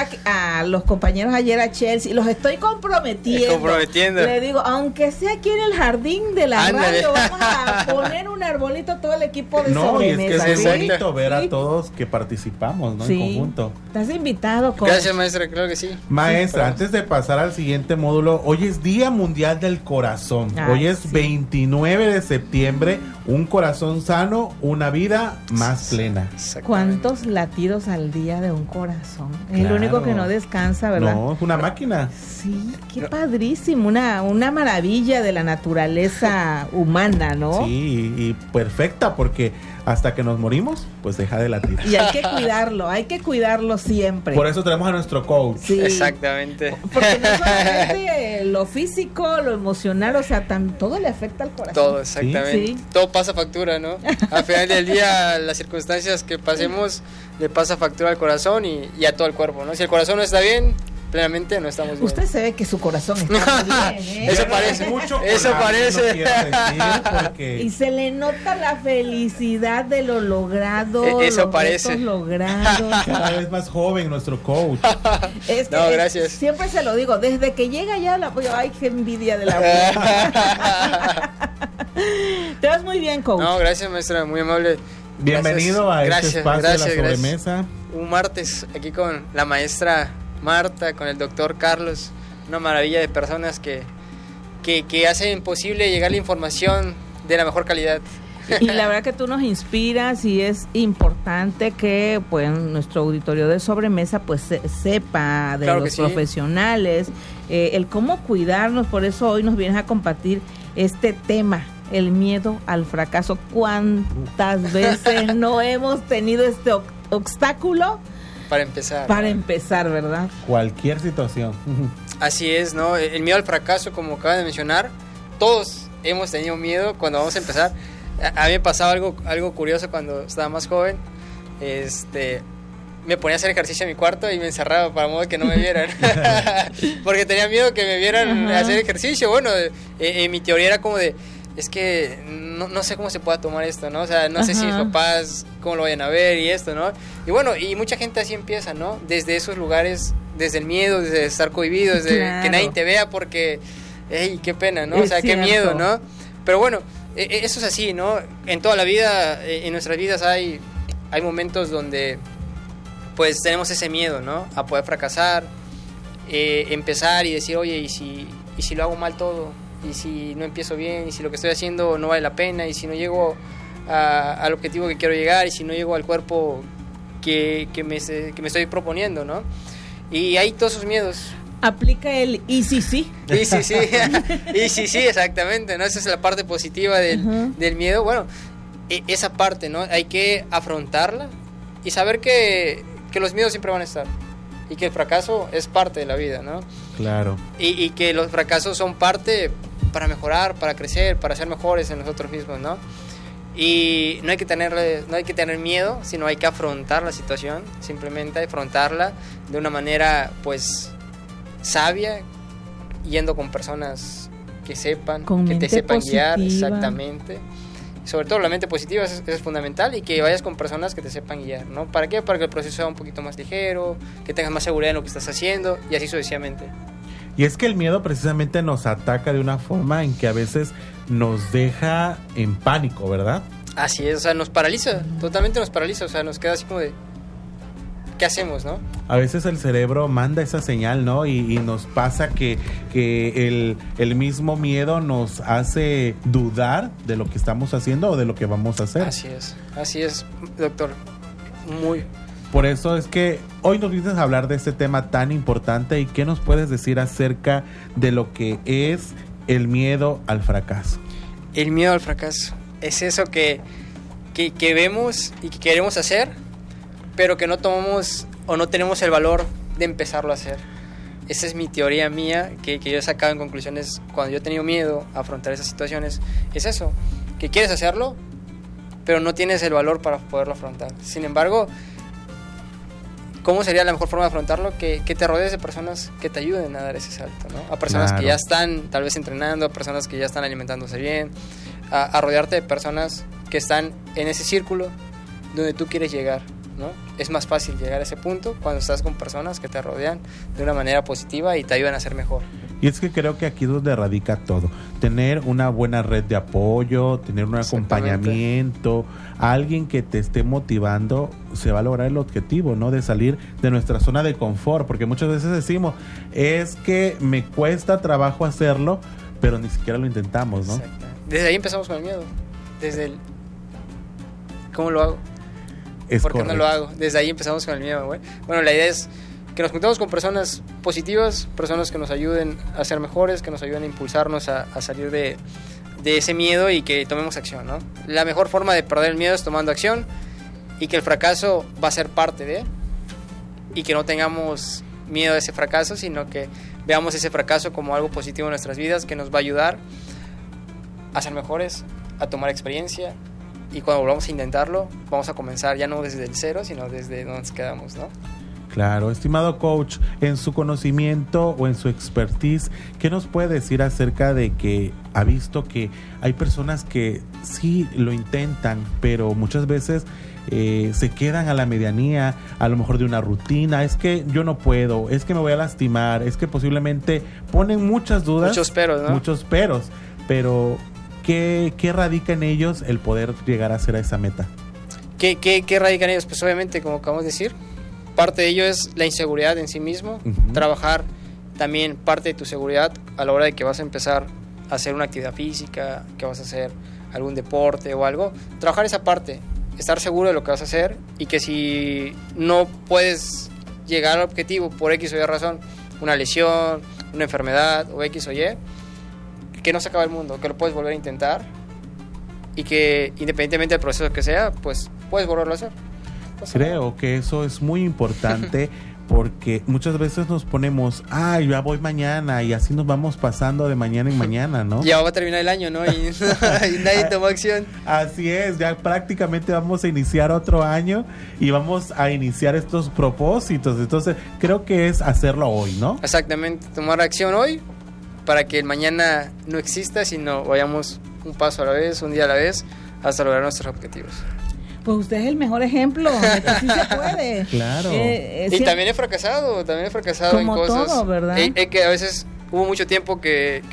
a los compañeros ayer a Chelsea, los estoy comprometiendo. Le digo, aunque sea aquí en el jardín de la radio, vamos a poner un arbolito todo el equipo de sobremesa. Y es que es bonito ver a todos que participamos, ¿no? En conjunto. Estás invitado, coach. Gracias, maestra, claro que sí. Maestra, antes de pasar al siguiente módulo, hoy es Día Mundial del Corazón. Hoy es 29 de septiembre, un corazón sano, una vida más plena. ¿Cuántos latidos al día de un corazón? Es el único que no descansa, ¿verdad? No, es una máquina. Sí, qué padrísimo, una maravilla de la naturaleza humana, ¿no? Sí, y perfecta, porque hasta que nos morimos, pues deja de latir. Y hay que cuidarlo siempre. Por eso tenemos a nuestro coach. Sí. Exactamente. Porque no solamente lo físico, lo emocional, o sea, todo le afecta al corazón. Todo, exactamente. Sí. Todo pasa factura, ¿no? Al final del día, las circunstancias que pasemos le pasa factura al corazón y a todo el cuerpo, ¿no? Si el corazón no está bien, plenamente no estamos bien. Usted se ve que su corazón está bien, ¿eh? Eso parece. Eso parece. Y se le nota la felicidad de lo logrado. Eso parece. Logrados. Cada vez más joven nuestro coach. Gracias. Siempre se lo digo, desde que llega ya ay, qué envidia de la buena. Te vas muy bien, coach. No, gracias, maestra, muy amable. Bienvenido a este espacio de la sobremesa. Gracias. Un martes aquí con la maestra Marta, con el doctor Carlos, una maravilla de personas que hacen posible llegar la información de la mejor calidad. Y la verdad que tú nos inspiras y es importante que pues nuestro auditorio de sobremesa pues sepa de los profesionales, el cómo cuidarnos. Por eso hoy nos vienes a compartir este tema, el miedo al fracaso. ¿Cuántas veces no hemos tenido este obstáculo? Para empezar. Para empezar, ¿verdad? Cualquier situación. Así es, ¿no? El miedo al fracaso, como acaba de mencionar, todos hemos tenido miedo cuando vamos a empezar. A mí me pasaba algo curioso cuando estaba más joven. Me ponía a hacer ejercicio en mi cuarto y me encerraba para modo que no me vieran. Porque tenía miedo que me vieran hacer ejercicio. Bueno, mi teoría era como de, es que no sé cómo se pueda tomar esto, ¿no? O sea, no sé si mis papás cómo lo vayan a ver y esto, ¿no? Y bueno, y mucha gente así empieza, ¿no? Desde esos lugares, desde el miedo, desde estar cohibido, desde que nadie te vea porque, ¡ey, qué pena!, ¿no? O sea, qué miedo, ¿no? Pero bueno, eso es así, ¿no? En toda la vida, en nuestras vidas hay momentos donde pues tenemos ese miedo, ¿no? A poder fracasar, empezar y decir, oye, ¿y si lo hago mal todo? ¿Y si no empiezo bien? ¿Y si lo que estoy haciendo no vale la pena? ¿Y si no llego al objetivo que quiero llegar? ¿Y si no llego al cuerpo que me estoy proponiendo, ¿no? Y hay todos esos miedos. Aplica el y si sí. Y si sí, y si sí, exactamente, ¿no? Esa es la parte positiva del miedo. Bueno, esa parte, ¿no? Hay que afrontarla y saber que los miedos siempre van a estar. Y que el fracaso es parte de la vida, ¿no? Claro. Y que los fracasos son parte para mejorar, para crecer, para ser mejores en nosotros mismos, ¿no? Y no hay que tener miedo, sino hay que afrontar la situación, simplemente afrontarla de una manera, pues, sabia, yendo con personas que sepan, que te sepan guiar, exactamente. Sobre todo la mente positiva es fundamental, y que vayas con personas que te sepan guiar, ¿no? ¿Para qué? Para que el proceso sea un poquito más ligero, que tengas más seguridad en lo que estás haciendo y así sucesivamente. Y es que el miedo precisamente nos ataca de una forma en que a veces nos deja en pánico, ¿verdad? Así es, o sea, nos paraliza, totalmente nos paraliza, o sea, nos queda así como de, ¿qué hacemos, no? A veces el cerebro manda esa señal, ¿no? Y nos pasa que el mismo miedo nos hace dudar de lo que estamos haciendo o de lo que vamos a hacer. Así es, doctor, muy. Por eso es que hoy nos vienes a hablar de este tema tan importante. ¿Y qué nos puedes decir acerca de lo que es el miedo al fracaso? El miedo al fracaso es eso que vemos y que queremos hacer, pero que no tomamos o no tenemos el valor de empezarlo a hacer. Esa es mi teoría mía, que yo he sacado en conclusiones cuando yo he tenido miedo a afrontar esas situaciones. Es eso, que quieres hacerlo, pero no tienes el valor para poderlo afrontar. Sin embargo, ¿cómo sería la mejor forma de afrontarlo? Que te rodees de personas que te ayuden a dar ese salto, ¿no? A personas que ya están tal vez entrenando, a personas que ya están alimentándose bien, a rodearte de personas que están en ese círculo donde tú quieres llegar, ¿no? Es más fácil llegar a ese punto cuando estás con personas que te rodean de una manera positiva y te ayudan a ser mejor. Y es que creo que aquí es donde radica todo. Tener una buena red de apoyo, tener un acompañamiento, alguien que te esté motivando, se va a lograr el objetivo, ¿no? De salir de nuestra zona de confort, porque muchas veces decimos, es que me cuesta trabajo hacerlo, pero ni siquiera lo intentamos, ¿no? Exacto. Desde ahí empezamos con el miedo. Desde el... ¿Cómo lo hago? ¿Por qué no lo hago? Desde ahí empezamos con el miedo, güey. Bueno, la idea es que nos juntemos con personas positivas, personas que nos ayuden a ser mejores, que nos ayuden a impulsarnos a salir de ese miedo y que tomemos acción, ¿no? La mejor forma de perder el miedo es tomando acción y que el fracaso va a ser parte de, y que no tengamos miedo a ese fracaso, sino que veamos ese fracaso como algo positivo en nuestras vidas que nos va a ayudar a ser mejores, a tomar experiencia, y cuando volvamos a intentarlo vamos a comenzar ya no desde el cero, sino desde donde nos quedamos, ¿no? Claro, estimado coach, en su conocimiento o en su expertise, ¿qué nos puede decir acerca de que ha visto que hay personas que sí lo intentan, pero muchas veces se quedan a la medianía, a lo mejor de una rutina? Es que yo no puedo, es que me voy a lastimar, es que posiblemente ponen muchas dudas. Muchos peros, ¿no? Muchos peros, pero ¿qué radica en ellos el poder llegar a hacer esa meta? ¿Qué radica en ellos? Pues obviamente, como acabamos de decir, parte de ello es la inseguridad en sí mismo. Trabajar también parte de tu seguridad a la hora de que vas a empezar a hacer una actividad física, que vas a hacer algún deporte o algo. Trabajar esa parte, estar seguro de lo que vas a hacer, y que si no puedes llegar al objetivo por X o Y razón, una lesión, una enfermedad o X o Y, que no se acaba el mundo, que lo puedes volver a intentar y que independientemente del proceso que sea, pues puedes volverlo a hacer. Creo que eso es muy importante porque muchas veces nos ponemos, ya voy mañana, y así nos vamos pasando de mañana en mañana, ¿no? Ya va a terminar el año, ¿no? Y nadie tomó acción. Así es, ya prácticamente vamos a iniciar otro año y vamos a iniciar estos propósitos. Entonces creo que es hacerlo hoy, ¿no? Exactamente, tomar acción hoy para que el mañana no exista, sino vayamos un paso a la vez, un día a la vez, hasta lograr nuestros objetivos. Pues usted es el mejor ejemplo de que sí se puede. Claro. Y también he fracasado en cosas. Todo, ¿verdad? Que a veces hubo mucho tiempo que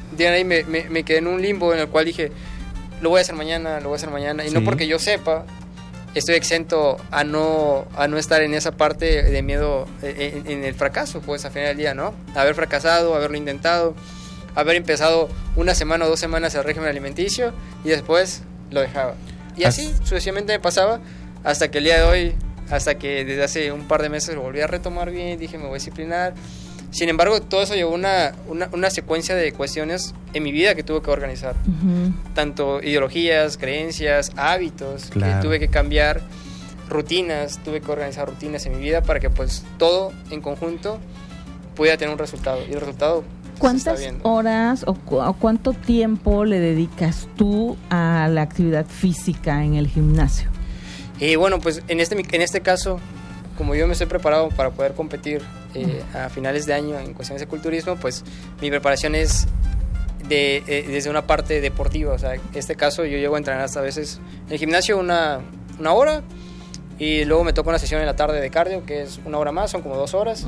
me quedé en un limbo en el cual dije, lo voy a hacer mañana. Y no porque yo sepa, estoy exento a no estar en esa parte de miedo en el fracaso, pues al final del día, ¿no? Haber fracasado, haberlo intentado, haber empezado 1 semana o 2 semanas el régimen alimenticio y después lo dejaba. Y así sucesivamente me pasaba hasta que el día de hoy, hasta que desde hace un par de meses lo volví a retomar bien, dije me voy a disciplinar. Sin embargo, todo eso llevó una secuencia de cuestiones en mi vida que tuve que organizar. Tanto ideologías, creencias, hábitos, claro, que tuve que cambiar, rutinas, tuve que organizar rutinas en mi vida para que pues todo en conjunto pudiera tener un resultado. Y el resultado... ¿Cuántas horas o cuánto tiempo le dedicas tú a la actividad física en el gimnasio? Bueno, pues en este caso, como yo me estoy preparado para poder competir a finales de año en cuestiones de culturismo, pues mi preparación es desde una parte deportiva. O sea, en este caso yo llego a entrenar hasta a veces en el gimnasio una hora, y luego me toca una sesión en la tarde de cardio, que es 1 hora más, son como 2 horas.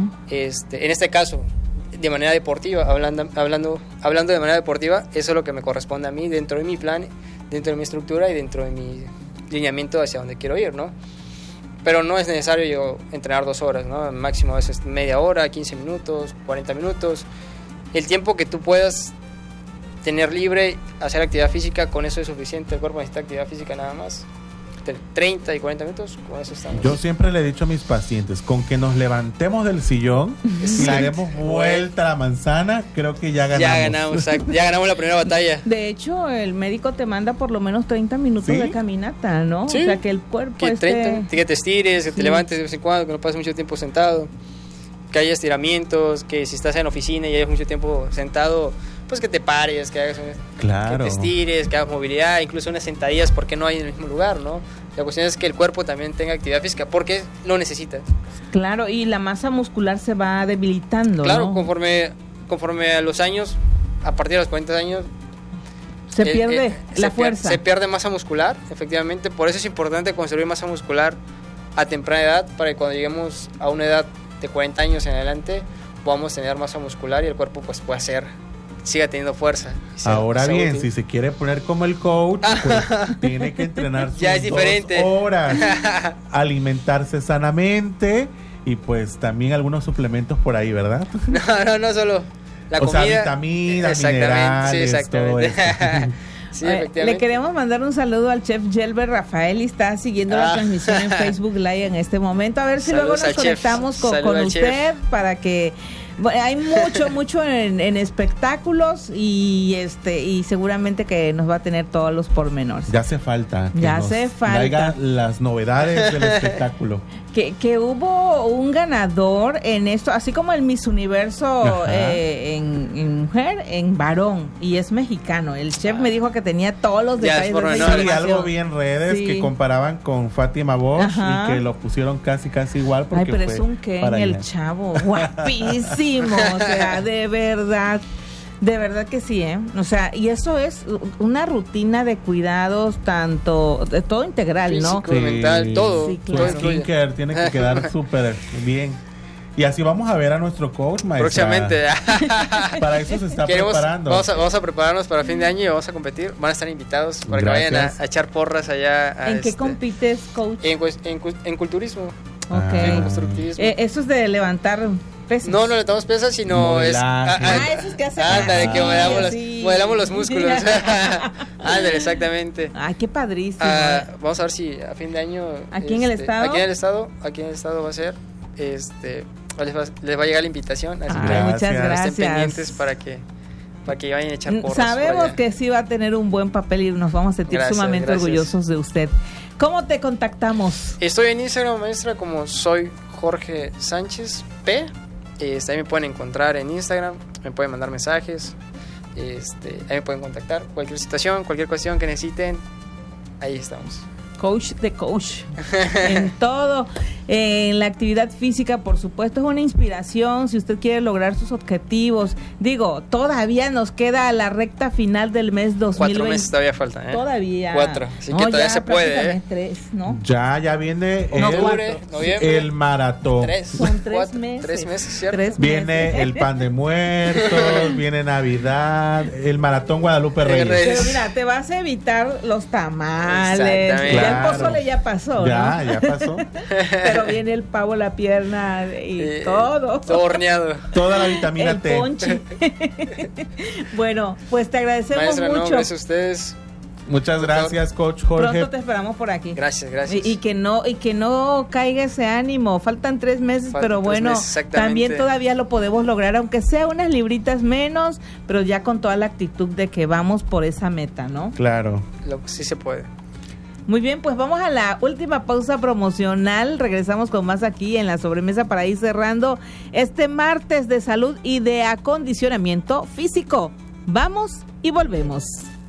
En este caso, de manera deportiva, hablando de manera deportiva, eso es lo que me corresponde a mí dentro de mi plan, dentro de mi estructura y dentro de mi lineamiento hacia donde quiero ir, ¿no? Pero no es necesario yo entrenar 2 horas, ¿no? Máximo a veces media hora, 15 minutos, 40 minutos. El tiempo que tú puedas tener libre, hacer actividad física, con eso es suficiente. El cuerpo necesita actividad física nada más. 30 y 40 minutos, con eso estamos. Yo siempre le he dicho a mis pacientes, con que nos levantemos del sillón y le demos vuelta a la manzana, creo que ya ganamos. Ya ganamos la primera batalla. De hecho, el médico te manda por lo menos 30 minutos de caminata, ¿no? Sí. O sea, que el cuerpo que te estires, que te levantes de vez en cuando, que no pases mucho tiempo sentado, que haya estiramientos, que si estás en oficina y llevas mucho tiempo sentado, pues que te pares, que hagas que te estires, que hagas movilidad, incluso unas sentadillas, porque no hay en el mismo lugar, ¿no? La cuestión es que el cuerpo también tenga actividad física, porque lo necesita. Claro, y la masa muscular se va debilitando, claro, ¿no? conforme a los años, a partir de los 40 años, se pierde la fuerza. Se pierde masa muscular, efectivamente. Por eso es importante construir masa muscular a temprana edad, para que cuando lleguemos a una edad de 40 años en adelante podamos tener masa muscular y el cuerpo pues siga teniendo fuerza. Ahora bien, útil. Si se quiere poner como el coach, pues tiene que entrenar sus ya es diferente. 2 horas, alimentarse sanamente y pues también algunos suplementos por ahí, ¿verdad? No solo la comida. O sea, vitaminas, minerales, sí, exactamente. Sí, le queremos mandar un saludo al chef Gelber Rafael y está siguiendo la transmisión en Facebook Live en este momento. A ver si luego nos conectamos con usted para que... Bueno, hay mucho en espectáculos y seguramente que nos va a tener todos los pormenores. Ya hace falta. Ya hace falta. Las novedades del espectáculo. Que hubo un ganador en esto, así como el Miss Universo en mujer, en varón, y es mexicano. El chef me dijo que tenía todos los detalles de esa información. Algo vi en redes que comparaban con Fátima Bosch y que lo pusieron casi igual. Porque pero es un Ken, el chavo, guapísimo, o sea, de verdad que sí, o sea, y eso es una rutina de cuidados tanto, de todo integral, físico, ¿no? mental, todo. Sí, claro. Tu skincare tiene que quedar súper bien. Y así vamos a ver a nuestro coach, maestra. Próximamente. Para eso se está preparando. Vamos a prepararnos para fin de año y vamos a competir. Van a estar invitados para que vayan a echar porras allá. ¿En qué compites, coach? En culturismo. Okay. En constructivismo. Eso es de levantar pesas. No levantamos pesas, sino eso es que hacen. Ándale, que modelamos los músculos. Ándale, exactamente. Ay, qué padrísimo. Vamos a ver si a fin de año. ¿Aquí en el estado? Aquí en el estado va a ser. Les va a llegar la invitación. Así que muchas gracias. Estén pendientes para que vayan a echar porras. Sabemos que sí va a tener un buen papel y nos vamos a sentir sumamente orgullosos de usted. ¿Cómo te contactamos? Estoy en Instagram, maestra, como soy Jorge Sánchez P. Ahí me pueden encontrar en Instagram, me pueden mandar mensajes, ahí me pueden contactar. Cualquier situación, cualquier cuestión que necesiten, ahí estamos. Coach de coach en todo, en la actividad física, por supuesto, es una inspiración si usted quiere lograr sus objetivos. Digo, todavía nos queda la recta final del mes 2020. 4 meses todavía faltan, Todavía 4, así que todavía se puede, 3, ¿no? Ya viene el maratón. 3 Son 3 meses. 3 meses, ¿cierto? Viene el pan de muertos, viene Navidad, el maratón Guadalupe Reyes. Pero mira, te vas a evitar los tamales. El pozole ya pasó, ya pasó. Pero viene el pavo, la pierna y todo. Todo horneado. Toda la vitamina T. Ponche. Bueno, pues te agradecemos maestra, mucho. Gracias a ustedes. Muchas gracias, coach Jorge. Pronto te esperamos por aquí. Gracias. Y que no caiga ese ánimo. Faltan 3 meses, pero bueno, también todavía lo podemos lograr, aunque sea unas libritas menos, pero ya con toda la actitud de que vamos por esa meta, ¿no? Claro. Sí se puede. Muy bien, pues vamos a la última pausa promocional. Regresamos con más aquí en la sobremesa para ir cerrando este martes de salud y de acondicionamiento físico. Vamos y volvemos.